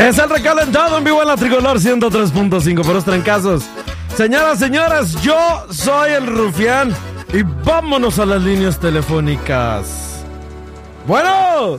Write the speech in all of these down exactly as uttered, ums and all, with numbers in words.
Es el recalentado en vivo en la Tricolor ciento tres punto cinco, por los trancazos. Señoras, señoras, yo soy el Rufián y vámonos a las líneas telefónicas. Bueno.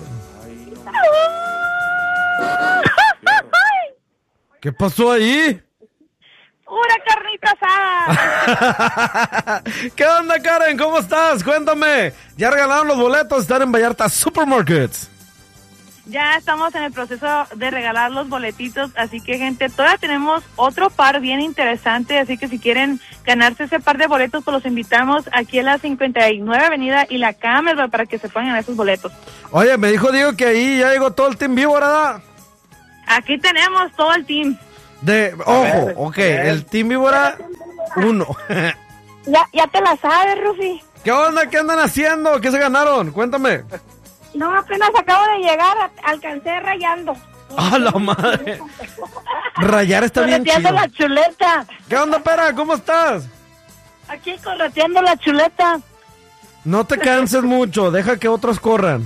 ¿Qué pasó ahí? ¡Pura carnita asada! ¿Qué onda, Karen? ¿Cómo estás? Cuéntame. Ya regalaron los boletos, están en Vallarta Supermarkets. Ya estamos en el proceso de regalar los boletitos, así que, gente, todavía tenemos otro par bien interesante, así que si quieren ganarse ese par de boletos, pues los invitamos aquí en la cincuenta y nueve Avenida y la Cámara para que se puedan ganar esos boletos. Oye, me dijo Diego que ahí ya llegó todo el team vivo, ¿verdad? Aquí tenemos todo el team. De, ojo, ok, el team víbora uno. Ya, ya te la sabes, Rufi. ¿Qué onda? ¿Qué andan haciendo? ¿Qué se ganaron? Cuéntame. No, apenas acabo de llegar, alcancé rayando. ¡Ah, la madre! Rayar está bien chido. Correteando la chuleta. ¿Qué onda, pera? ¿Cómo estás? Aquí correteando la chuleta. No te canses mucho, deja que otros corran.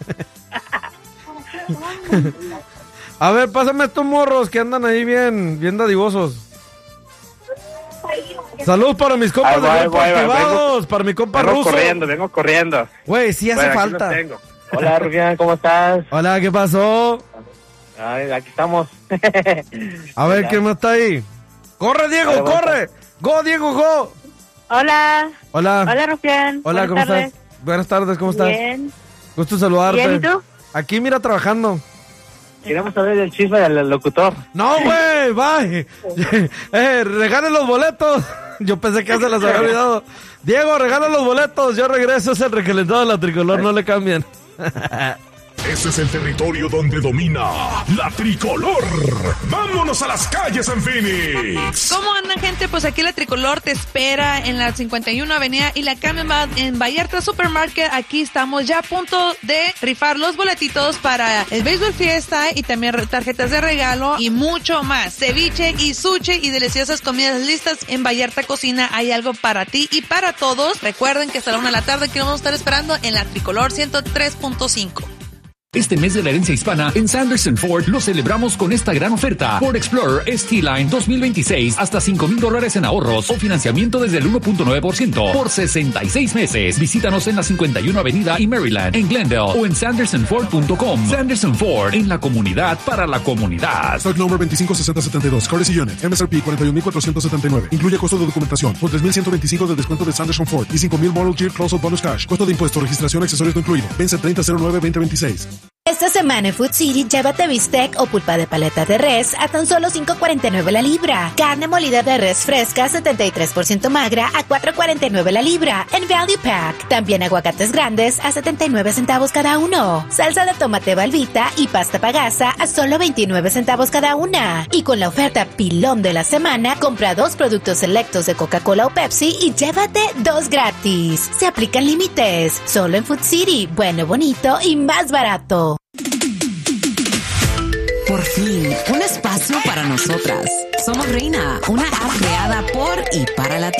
A ver, pásame estos morros que andan ahí bien, bien dadivosos. Salud para mis compas Ay, de voy, cuerpo voy, activados, vengo, para mi compa vengo ruso. corriendo, vengo corriendo. Güey, sí hace bueno, falta. Hola, Rufián, ¿cómo estás? Hola, ¿qué pasó? Ay, aquí estamos. A ver, ¿quién más está ahí? ¡Corre, Diego, Hola, corre! ¡Go, Diego, go! Hola. Hola. Hola, Rufián. Hola, Buenas ¿cómo tardes. estás? Buenas tardes, ¿cómo estás? Bien. Gusto saludarte. Bien, ¿y tú? Aquí, mira, trabajando. Queremos saber el chisme del locutor. No, güey, bye. eh, regalen los boletos. Yo pensé que ya se las había olvidado. Diego, regala los boletos. Yo regreso, es el recalentado de la Tricolor, no le cambien. Ese es el territorio donde domina la Tricolor. ¡Vámonos a las calles en Phoenix! ¿Cómo andan, gente? Pues aquí la Tricolor te espera en la cincuenta y una Avenida y la Cámara en Vallarta Supermarket. Aquí estamos ya a punto de rifar los boletitos para el Béisbol Fiesta y también tarjetas de regalo y mucho más. Ceviche y sushi y deliciosas comidas listas en Vallarta Cocina. Hay algo para ti y para todos. Recuerden que hasta la una de la tarde que vamos a estar esperando en la Tricolor ciento tres punto cinco. Este mes de la herencia hispana, en Sanderson Ford lo celebramos con esta gran oferta. Ford Explorer S T Line dos mil veintiséis, hasta cinco mil dólares en ahorros o financiamiento desde el uno punto nueve por ciento por sesenta y seis meses. Visítanos en la cincuenta y una Avenida y Maryland, en Glendale o en sanderson ford punto com. Sanderson Ford, en la comunidad para la comunidad. Stock number veinticinco sesenta setenta y dos, Courtesy Unit, M S R P cuarenta y un mil cuatrocientos setenta y nueve. Incluye costo de documentación por tres mil ciento veinticinco de descuento de Sanderson Ford y cinco mil Model Year Close-Out Bonus Cash. Costo de impuesto, registración, accesorios no incluido. Vence treinta cero nueve veinte veintiséis. Esta semana en Food City, llévate bistec o pulpa de paleta de res a tan solo cinco cuarenta y nueve la libra. Carne molida de res fresca setenta y tres por ciento magra a cuatro cuarenta y nueve la libra en Value Pack. También aguacates grandes a setenta y nueve centavos cada uno. Salsa de tomate Valvita y pasta pagasa a solo veintinueve centavos cada una. Y con la oferta pilón de la semana, compra dos productos selectos de Coca-Cola o Pepsi y llévate dos gratis. Se aplican límites. Solo en Food City. Bueno, bonito y más barato. Por fin, un espacio para nosotras. Somos Reina, una app creada por y para latinos.